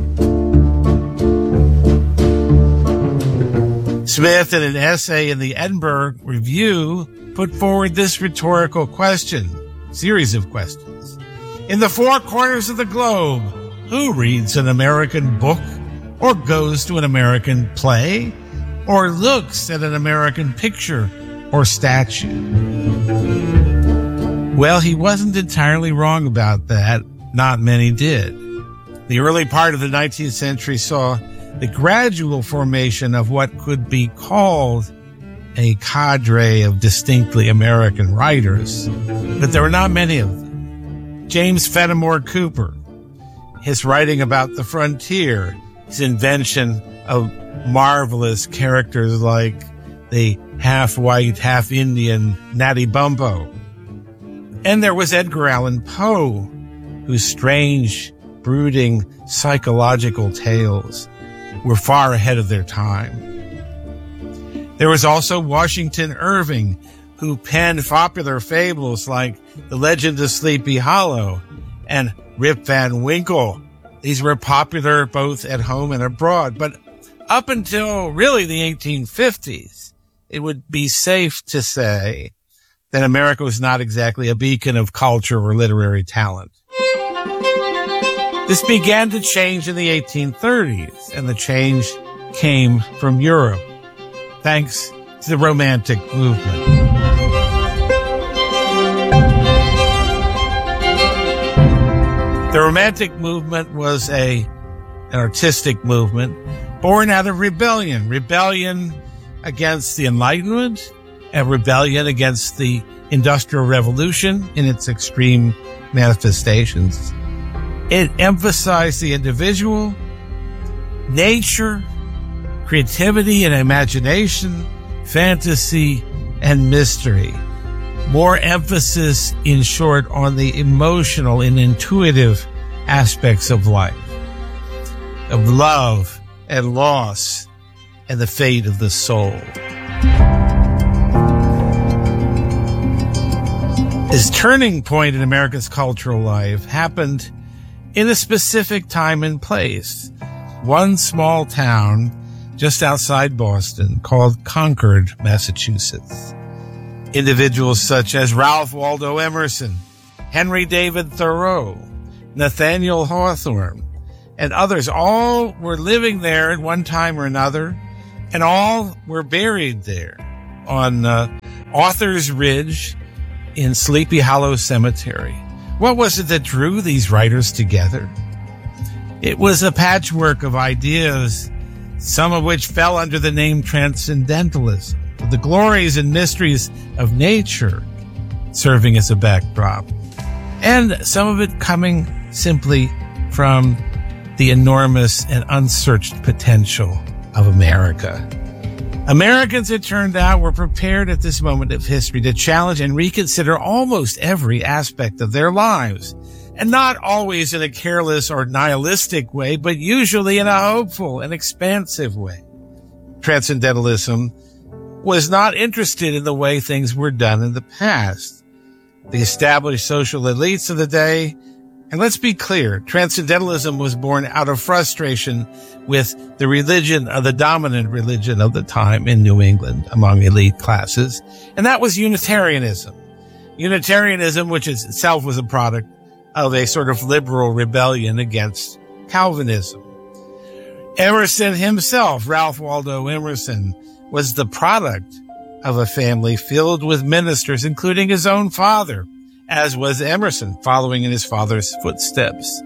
Smith, in an essay in the Edinburgh Review, put forward this rhetorical question, series of questions. In the four corners of the globe, who reads an American book, or goes to an American play, or looks at an American picture or statue? Well, he wasn't entirely wrong about that. Not many did. The early part of the nineteenth century saw the gradual formation of what could be called a cadre of distinctly American writers, but there were not many of them. James Fenimore Cooper, his writing about the frontier, his invention of marvelous characters like the half-white, half-Indian Natty Bumppo. And there was Edgar Allan Poe, whose strange, brooding, psychological tales were far ahead of their time. There was also Washington Irving, who penned popular fables like The Legend of Sleepy Hollow and Rip Van Winkle. These were popular both at home and abroad, but up until really the eighteen fifties, it would be safe to say that America was not exactly a beacon of culture or literary talent. This began to change in the eighteen thirties, and the change came from Europe, thanks to the Romantic movement. The Romantic movement was a an artistic movement born out of rebellion. Rebellion against the Enlightenment, a rebellion against the Industrial Revolution in its extreme manifestations. It emphasized the individual, nature, creativity and imagination, fantasy and mystery. More emphasis, in short, on the emotional and intuitive aspects of life, of love and loss and the fate of the soul. This turning point in America's cultural life happened in a specific time and place. One small town just outside Boston called Concord, Massachusetts. Individuals such as Ralph Waldo Emerson, Henry David Thoreau, Nathaniel Hawthorne, and others all were living there at one time or another, and all were buried there on uh, Author's Ridge in Sleepy Hollow Cemetery. What was it that drew these writers together? It was a patchwork of ideas, some of which fell under the name Transcendentalism, the glories and mysteries of nature serving as a backdrop, and some of it coming simply from the enormous and unsearched potential of America. Americans, it turned out, were prepared at this moment of history to challenge and reconsider almost every aspect of their lives, and not always in a careless or nihilistic way, but usually in a hopeful and expansive way. Transcendentalism was not interested in the way things were done in the past. The established social elites of the day, and let's be clear, Transcendentalism was born out of frustration with the religion of the dominant religion of the time in New England among elite classes, and that was Unitarianism. Unitarianism, which itself was a product of a sort of liberal rebellion against Calvinism. Emerson himself, Ralph Waldo Emerson, was the product of a family filled with ministers, including his own father, as was Emerson, following in his father's footsteps.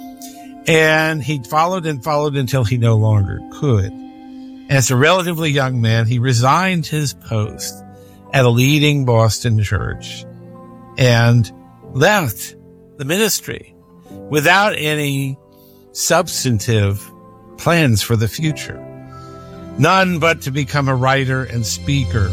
And he followed and followed until he no longer could. As a relatively young man, he resigned his post at a leading Boston church and left the ministry without any substantive plans for the future. None but to become a writer and speaker.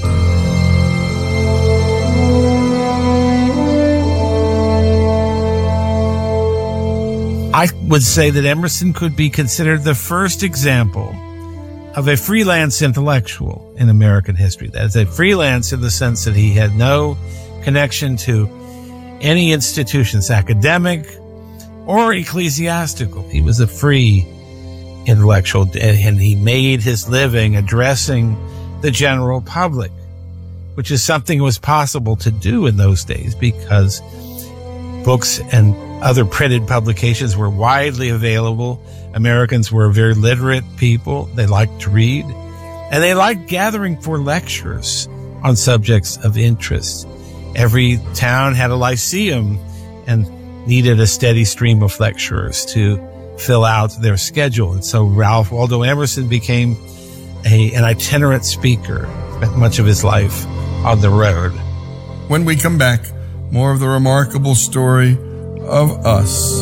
I would say that Emerson could be considered the first example of a freelance intellectual in American history. That is, a freelance in the sense that he had no connection to any institutions, academic or ecclesiastical. He was a free intellectual, and he made his living addressing the general public, which is something that was possible to do in those days because books and other printed publications were widely available. Americans were very literate people. They liked to read, and they liked gathering for lectures on subjects of interest. Every town had a lyceum and needed a steady stream of lecturers to fill out their schedule. And so Ralph Waldo Emerson became a, an itinerant speaker, spent much of his life on the road. When we come back, more of the remarkable story of us.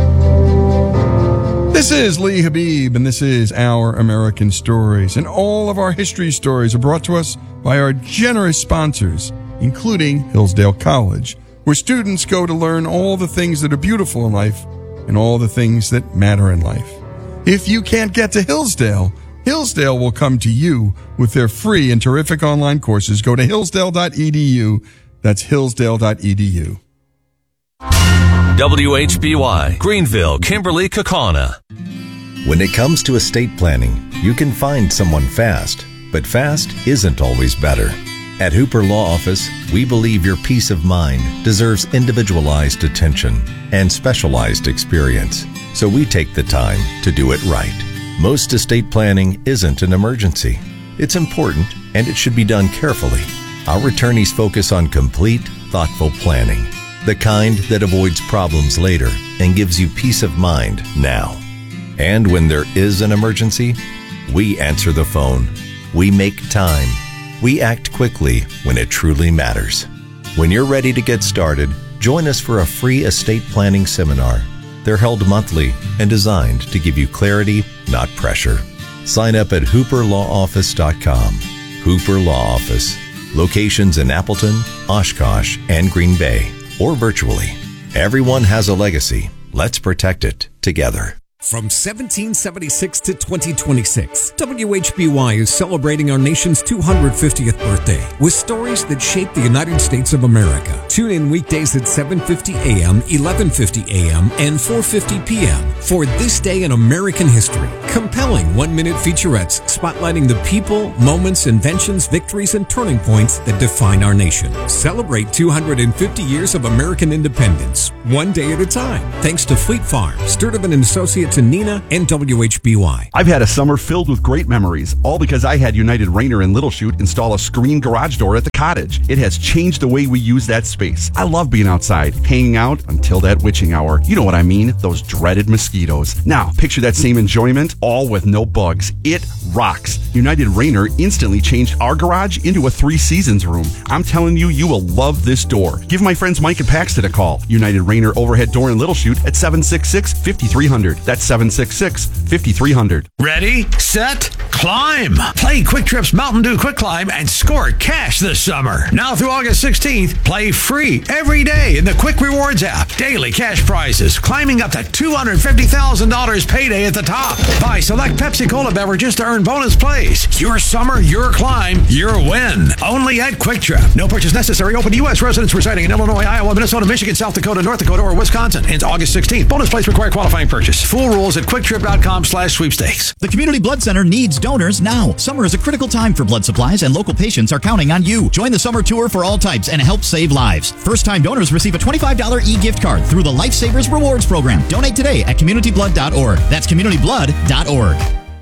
This is Lee Habib, and this is Our American Stories. And all of our history stories are brought to us by our generous sponsors, including Hillsdale College, where students go to learn all the things that are beautiful in life and all the things that matter in life. If you can't get to Hillsdale, Hillsdale will come to you with their free and terrific online courses. Go to hillsdale dot e d u. That's hillsdale dot e d u. W H B Y, Greenville, Kimberly, Kaukauna. When it comes to estate planning, you can find someone fast, but fast isn't always better. At Hooper Law Office, we believe your peace of mind deserves individualized attention and specialized experience, so we take the time to do it right. Most estate planning isn't an emergency. It's important, and it should be done carefully. Our attorneys focus on complete, thoughtful planning. The kind that avoids problems later and gives you peace of mind now. And when there is an emergency, we answer the phone. We make time. We act quickly when it truly matters. When you're ready to get started, join us for a free estate planning seminar. They're held monthly and designed to give you clarity, not pressure. Sign up at hooper law office dot com. Hooper Law Office. Locations in Appleton, Oshkosh, and Green Bay, or virtually. Everyone has a legacy. Let's protect it together. From seventeen seventy-six to twenty twenty-six, W H B Y is celebrating our nation's two hundred fiftieth birthday with stories that shaped the United States of America. Tune in weekdays at seven fifty a.m., eleven fifty a.m., and four fifty p.m. for This Day in American History. Compelling one-minute featurettes spotlighting the people, moments, inventions, victories, and turning points that define our nation. Celebrate two hundred fifty years of American independence, one day at a time. Thanks to Fleet Farm, Sturtevant and Associates, to Nina and W H B Y. I've had a summer filled with great memories, all because I had United Rainer in Little Chute install a screen garage door at the cottage. It has changed the way we use that space. I love being outside, hanging out until that witching hour. You know what I mean, those dreaded mosquitoes. Now, picture that same enjoyment, all with no bugs. It rocks. United Rainer instantly changed our garage into a Three Seasons room. I'm telling you, you will love this door. Give my friends Mike and Paxton a call. United Rainer overhead door in Little Chute at seven six six, five three zero zero. That's seven six six, five three zero zero. Ready, set, climb. Play Quick Trip's Mountain Dew Quick Climb and score cash this summer. Now through August sixteenth, play free every day in the Quick Rewards app. Daily cash prizes climbing up to two hundred fifty thousand dollars payday at the top. Buy select Pepsi Cola beverages to earn bonus plays. Your summer, your climb, your win. Only at Quick Trip. No purchase necessary. Open to U S residents residing in Illinois, Iowa, Minnesota, Michigan, South Dakota, North Dakota, or Wisconsin. Ends August sixteenth. Bonus plays require qualifying purchase. Full rules at quicktrip.com slash sweepstakes. The Community Blood Center needs donors now. Summer is a critical time for blood supplies, and local patients are counting on you. Join the summer tour for all types and help save lives. First-time donors receive a twenty-five dollars e-gift card through the Lifesavers Rewards Program. Donate today at community blood dot org. That's community blood dot org.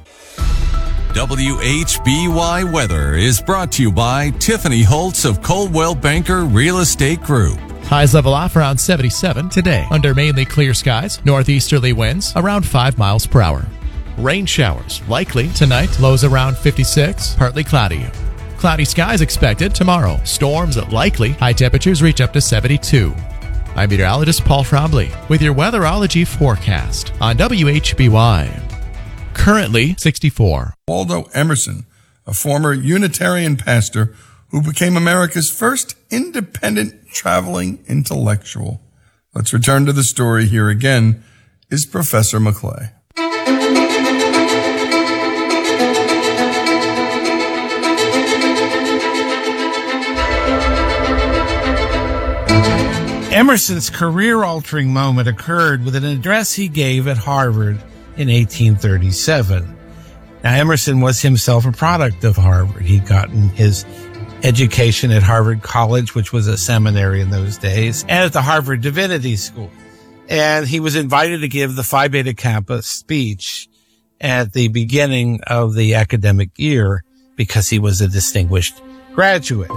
W H B Y Weather is brought to you by Tiffany Holtz of Coldwell Banker Real Estate Group. Highs level off around seventy-seven today. Under mainly clear skies, northeasterly winds around five miles per hour. Rain showers likely tonight, lows around fifty-six, partly cloudy. Cloudy skies expected tomorrow. Storms likely, high temperatures reach up to seventy-two. I'm meteorologist Paul Trombley with your weatherology forecast on W H B Y. Currently sixty-four. Waldo Emerson, a former Unitarian pastor who became America's first independent traveling intellectual. Let's return to the story. Here again is Professor McClay. Emerson's career-altering moment occurred with an address he gave at Harvard in eighteen thirty-seven. Now, Emerson was himself a product of Harvard. He'd gotten his education at Harvard College, which was a seminary in those days, and at the Harvard Divinity School. And he was invited to give the Phi Beta Kappa speech at the beginning of the academic year because he was a distinguished graduate.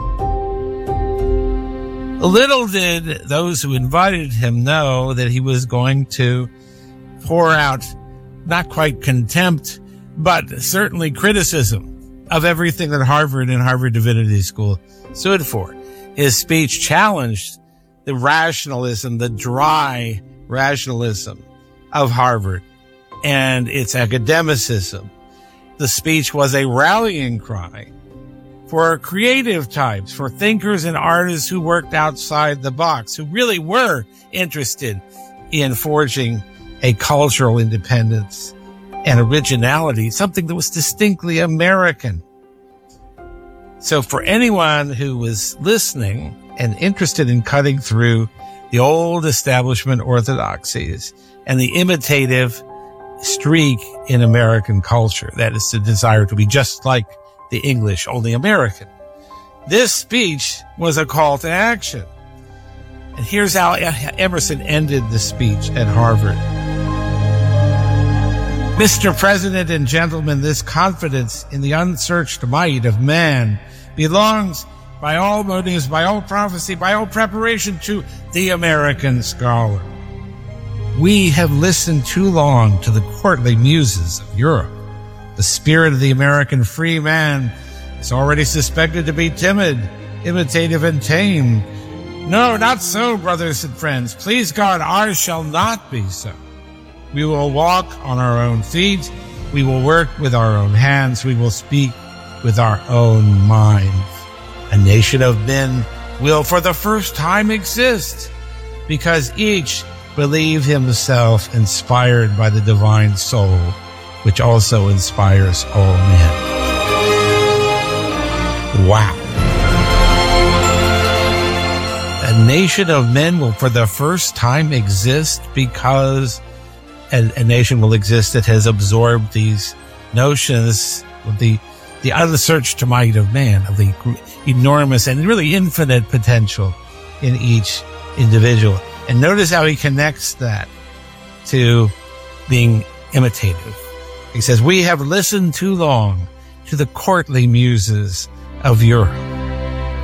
Little did those who invited him know that he was going to pour out not quite contempt, but certainly criticism of everything that Harvard and Harvard Divinity School stood for. His speech challenged the rationalism, the dry rationalism of Harvard and its academicism. The speech was a rallying cry for creative types, for thinkers and artists who worked outside the box, who really were interested in forging a cultural independence and originality, something that was distinctly American. So for anyone who was listening and interested in cutting through the old establishment orthodoxies and the imitative streak in American culture, that is the desire to be just like the English, only American, this speech was a call to action. And here's how Emerson ended the speech at Harvard. Mister President and gentlemen, this confidence in the unsearched might of man belongs by all motives, by all prophecy, by all preparation to the American scholar. We have listened too long to the courtly muses of Europe. The spirit of the American free man is already suspected to be timid, imitative, and tame. No, not so, brothers and friends. Please God, ours shall not be so. We will walk on our own feet. We will work with our own hands. We will speak with our own minds. A nation of men will for the first time exist because each believe himself inspired by the divine soul, which also inspires all men. Wow. A nation of men will for the first time exist because a, a nation will exist that has absorbed these notions of the, the unsearched might of man, of the enormous and really infinite potential in each individual. And notice how he connects that to being imitative. He says, we have listened too long to the courtly muses of Europe.